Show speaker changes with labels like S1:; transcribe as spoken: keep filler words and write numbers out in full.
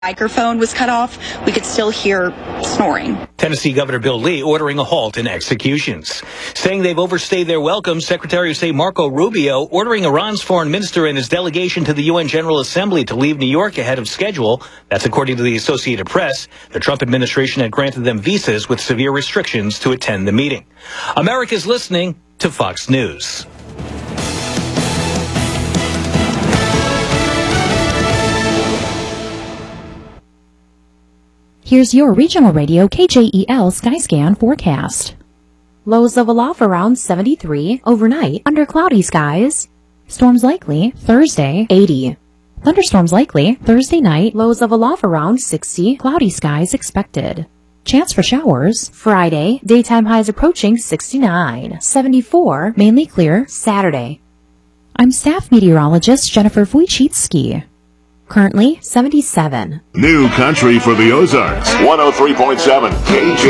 S1: microphone was cut off, we could still hear snoring.
S2: Tennessee Governor Bill Lee ordering a halt in executions. Saying they've overstayed their welcome, Secretary of State Marco Rubio ordering Iran's foreign minister and his delegation to the U N General Assembly to leave New York ahead of schedule. That's according to the Associated Press. The Trump administration had granted them visas with severe restrictions to attend the meeting. America's listening to Fox News.
S3: Here's your regional radio K J E L Skyscan forecast. Lows of aloft around seventy-three, overnight under cloudy skies. Storms likely Thursday, eighty. Thunderstorms likely Thursday night, lows of aloft around sixty, cloudy skies expected. Chance for showers Friday, daytime highs approaching sixty-nine, seventy-four, mainly clear Saturday. I'm staff meteorologist Jennifer Wojcicki. Currently seventy-seven.
S4: New country for the Ozarks. one oh three point seven K J